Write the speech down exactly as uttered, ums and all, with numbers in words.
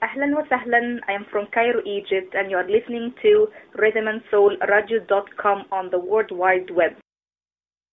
Ahlan wa sahlan. I am from Cairo, Egypt, and you are listening to rhythm and soul radio dot com on the World Wide Web.